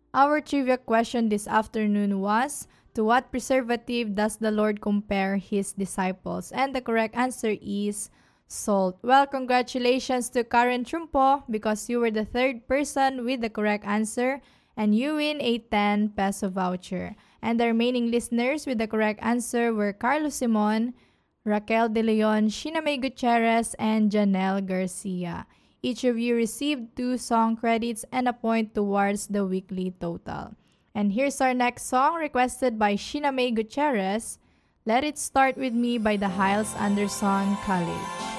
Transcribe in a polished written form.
Our trivia question this afternoon was, to what preservative does the Lord compare his disciples? And the correct answer is salt. Well, congratulations to Karen Trumpo because you were the third person with the correct answer and you win a 10 peso voucher. And the remaining listeners with the correct answer were Carlos Simon, Raquel De Leon, Sheena May Gutierrez, and Janelle Garcia. Each of you received 2 song credits and a point towards the weekly total. And here's our next song requested by Sheena May Gutierrez, Let It Start With Me by the Hiles Anderson College.